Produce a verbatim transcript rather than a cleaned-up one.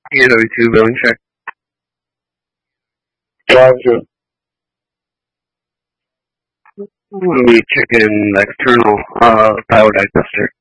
E W two billing check. Roger. Let me check in the external uh, power digester.